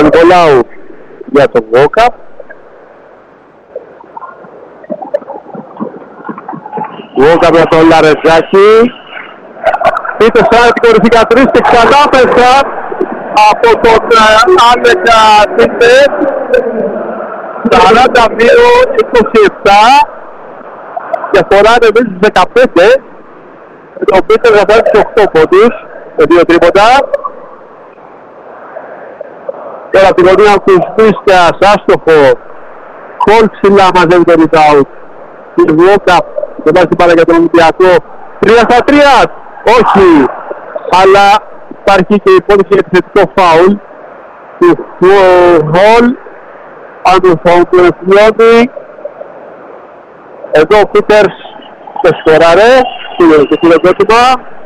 Νικολάου για τον Βόκα. Βόκα για τον Λαρεζάκη. Είτε σαν την κορυφή κατρής και ξανά πέσα από τον Άνεκα Τίντερ. 42-27. Και φορά εμείς στις 15. Το Πίτερ θα πάρει στους 8 πόντους. Με 2 τρίποτα. Τώρα από την γωνία του Σπίστιας, άστοχο. Χολ ψηλά μαζεύει το rebound. Την Βόκα, το βάζει την πάρα για τον Ολυμπιακό. 3-3, όχι. Αλλά υπάρχει και η υπόθεση για επιθετικό φάουλ του Χολ. Αν το φάουλ του Εφλιώτη. Εδώ ο Πίτερς το σκοράρε. Το χειροκρότημα.